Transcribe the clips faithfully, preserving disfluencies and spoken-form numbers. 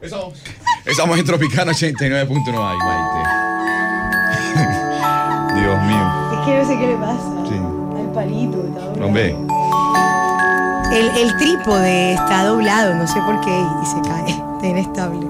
Estamos, estamos en Tropicana ochenta y nueve punto nueve. Ay, Maite. Dios mío. Es que no sé qué le pasa. Sí. Al palito. Está doblado. Hombre. El, el trípode está doblado, no sé por qué, y se cae. Está inestable.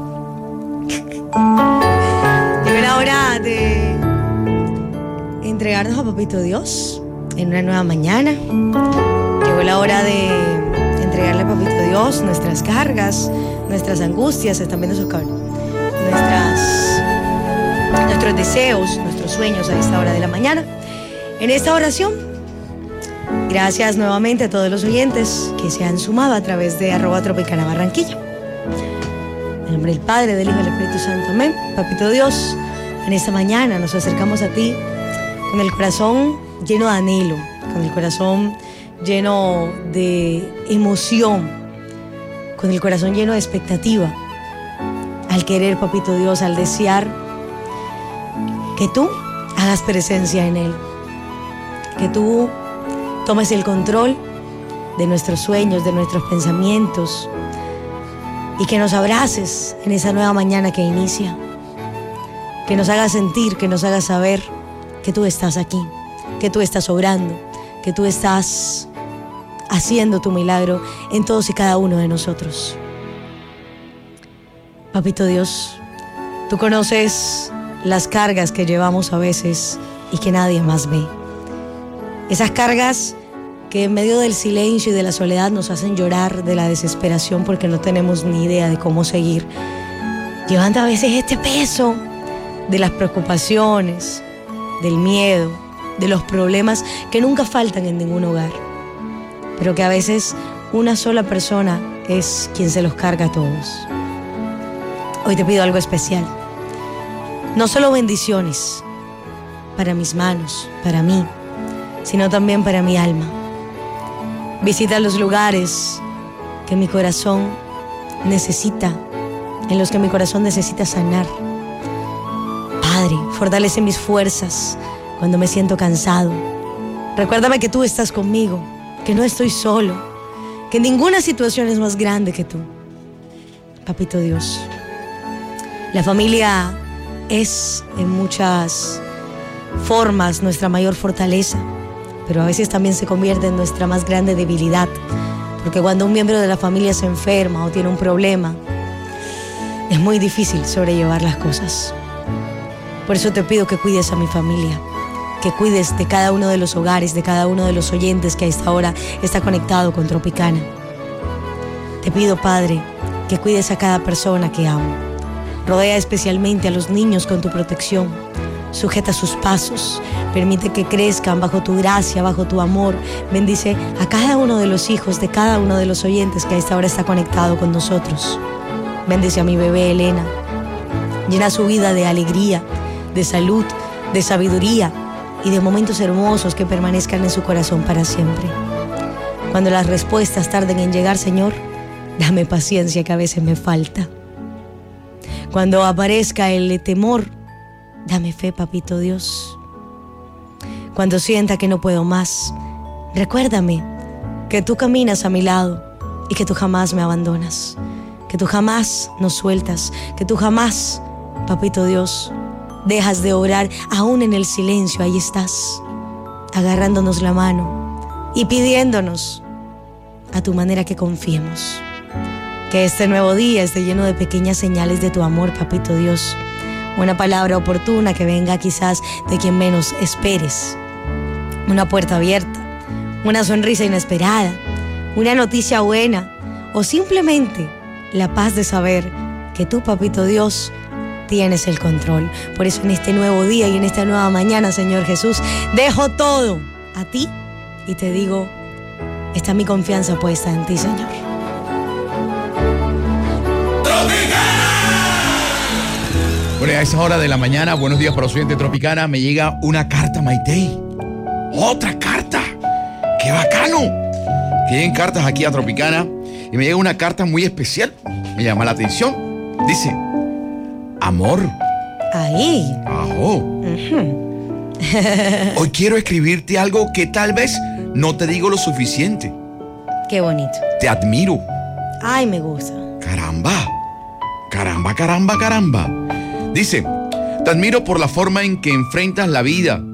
Llegó la hora de entregarnos a Papito Dios en una nueva mañana. Llegó la hora de entregarle a Papito Dios nuestras cargas, nuestras angustias, también nuestros cables, nuestras, nuestros deseos, nuestros sueños a esta hora de la mañana. En esta oración, gracias nuevamente a todos los oyentes que se han sumado a través de arroba Tropicana Barranquilla. En el nombre del Padre, del Hijo y del Espíritu Santo, amén. Papito Dios, en esta mañana nos acercamos a ti con el corazón lleno de anhelo, con el corazón lleno de emoción, con el corazón lleno de expectativa, al querer, Papito Dios, al desear que tú hagas presencia en él, que tú tomes el control de nuestros sueños, de nuestros pensamientos, y que nos abraces en esa nueva mañana que inicia, que nos hagas sentir, que nos hagas saber que tú estás aquí, que tú estás obrando, que tú estás haciendo tu milagro en todos y cada uno de nosotros. Papito Dios, tú conoces las cargas que llevamos a veces y que nadie más ve. Esas cargas que en medio del silencio y de la soledad nos hacen llorar de la desesperación porque no tenemos ni idea de cómo seguir, llevando a veces este peso de las preocupaciones, del miedo, de los problemas que nunca faltan en ningún hogar, pero que a veces una sola persona es quien se los carga a todos. Hoy te pido algo especial, no solo bendiciones para mis manos, para mí, sino también para mi alma. Visita los lugares que mi corazón necesita, en los que mi corazón necesita sanar. Padre, fortalece mis fuerzas cuando me siento cansado. Recuérdame que tú estás conmigo, que no estoy solo, que ninguna situación es más grande que tú. Papito Dios, la familia es en muchas formas nuestra mayor fortaleza, pero a veces también se convierte en nuestra más grande debilidad, porque cuando un miembro de la familia se enferma o tiene un problema, es muy difícil sobrellevar las cosas. Por eso te pido que cuides a mi familia, que cuides de cada uno de los hogares, de cada uno de los oyentes que a esta hora está conectado con Tropicana. Te pido, Padre, que cuides a cada persona que amo. Rodea especialmente a los niños con tu protección. Sujeta sus pasos, permite que crezcan bajo tu gracia, bajo tu amor. Bendice a cada uno de los hijos de cada uno de los oyentes que a esta hora está conectado con nosotros. Bendice a mi bebé Elena. Llena su vida de alegría, de salud, de sabiduría y de momentos hermosos que permanezcan en su corazón para siempre. Cuando las respuestas tarden en llegar, Señor, dame paciencia que a veces me falta. Cuando aparezca el temor, dame fe, Papito Dios. Cuando sienta que no puedo más, recuérdame que tú caminas a mi lado y que tú jamás me abandonas, que tú jamás nos sueltas, que tú jamás, Papito Dios, dejas de orar. Aún en el silencio, ahí estás, agarrándonos la mano y pidiéndonos a tu manera que confiemos. Que este nuevo día esté lleno de pequeñas señales de tu amor, Papito Dios. Una palabra oportuna que venga quizás de quien menos esperes. Una puerta abierta, una sonrisa inesperada, una noticia buena o simplemente la paz de saber que tú, Papito Dios, tienes el control. Por eso en este nuevo día y en esta nueva mañana, Señor Jesús, dejo todo a ti y te digo, está mi confianza puesta en ti, Señor. Bueno, a esa hora de la mañana, buenos días para los oyentes de Tropicana, me llega una carta, Maite. ¡Otra carta! ¡Qué bacano! Que lleguen cartas aquí a Tropicana y me llega una carta muy especial. Me llama la atención. Dice, amor. Ahí. Ajo. Uh-huh. Hoy quiero escribirte algo que tal vez no te digo lo suficiente. Qué bonito. Te admiro. Ay, me gusta. Caramba. Caramba. Caramba, caramba, caramba. Dice, te admiro por la forma en que enfrentas la vida.